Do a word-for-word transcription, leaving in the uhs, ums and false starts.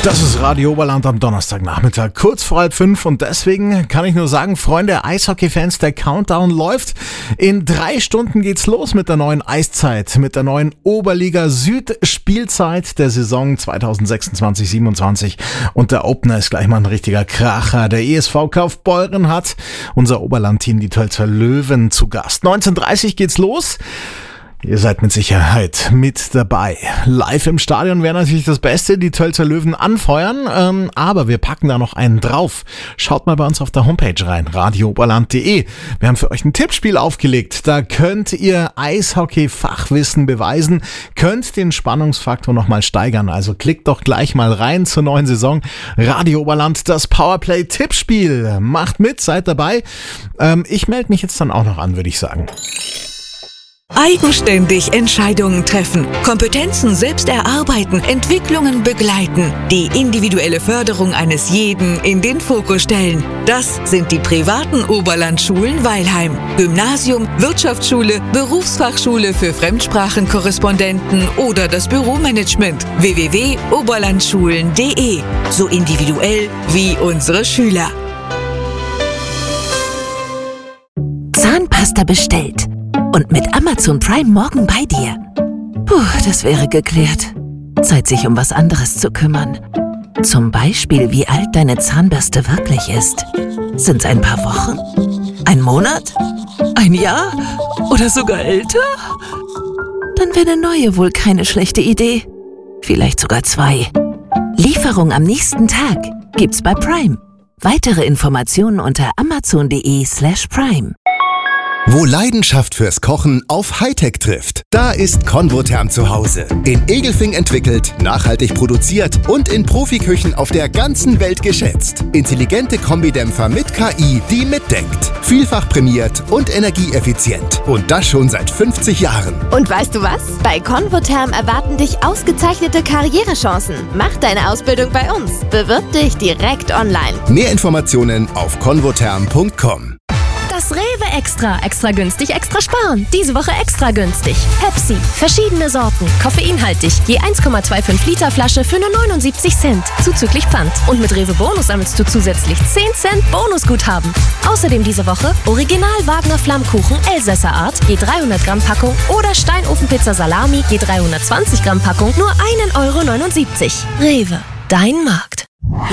Das ist Radio Oberland am Donnerstagnachmittag, kurz vor halb fünf, und deswegen kann ich nur sagen, Freunde, Eishockey-Fans, der Countdown läuft. In drei Stunden geht's los mit der neuen Eiszeit, mit der neuen Oberliga Süd Spielzeit der Saison zwanzig sechsundzwanzig siebenundzwanzig, und der Opener ist gleich mal ein richtiger Kracher. Der E S V Kaufbeuren hat unser Oberland-Team, die Tölzer Löwen, zu Gast. neunzehn Uhr dreißig geht's los. Ihr seid mit Sicherheit mit dabei. Live im Stadion wäre natürlich das Beste, die Tölzer Löwen anfeuern, ähm, aber wir packen da noch einen drauf. Schaut mal bei uns auf der Homepage rein, radio oberland punkt de. Wir haben für euch ein Tippspiel aufgelegt. Da könnt ihr Eishockey-Fachwissen beweisen, könnt den Spannungsfaktor nochmal steigern. Also klickt doch gleich mal rein zur neuen Saison. Radio Oberland, das Powerplay-Tippspiel. Macht mit, seid dabei. Ähm, ich melde mich jetzt dann auch noch an, würde ich sagen. Eigenständig Entscheidungen treffen, Kompetenzen selbst erarbeiten, Entwicklungen begleiten, die individuelle Förderung eines jeden in den Fokus stellen. Das sind die privaten Oberlandschulen Weilheim. Gymnasium, Wirtschaftsschule, Berufsfachschule für Fremdsprachenkorrespondenten oder das Büromanagement. w w w punkt oberlandschulen punkt de. So individuell wie unsere Schüler. Zahnpasta bestellt. Und mit Amazon Prime morgen bei dir. Puh, das wäre geklärt. Zeit, sich um was anderes zu kümmern. Zum Beispiel, wie alt deine Zahnbürste wirklich ist. Sind's ein paar Wochen? Ein Monat? Ein Jahr? Oder sogar älter? Dann wäre eine neue wohl keine schlechte Idee. Vielleicht sogar zwei. Lieferung am nächsten Tag gibt's bei Prime. Weitere Informationen unter amazon punkt de slash prime. Wo Leidenschaft fürs Kochen auf Hightech trifft, da ist Convotherm zu Hause. In Egelfing entwickelt, nachhaltig produziert und in Profiküchen auf der ganzen Welt geschätzt. Intelligente Kombidämpfer mit K I, die mitdenkt. Vielfach prämiert und energieeffizient. Und das schon seit fünfzig Jahren. Und weißt du was? Bei Convotherm erwarten dich ausgezeichnete Karrierechancen. Mach deine Ausbildung bei uns. Bewirb dich direkt online. Mehr Informationen auf convotherm punkt com. Das Rewe Extra. Extra günstig, extra sparen. Diese Woche extra günstig. Pepsi. Verschiedene Sorten. Koffeinhaltig. Je eins Komma fünfundzwanzig Liter Flasche für nur neunundsiebzig Cent. Zuzüglich Pfand. Und mit Rewe Bonus sammelst du zusätzlich zehn Cent Bonusguthaben. Außerdem diese Woche Original Wagner Flammkuchen Elsässer Art. Je dreihundert Gramm Packung. Oder Steinofenpizza Salami. Je dreihundertzwanzig Gramm Packung. Nur ein Euro neunundsiebzig. Rewe. Dein Markt.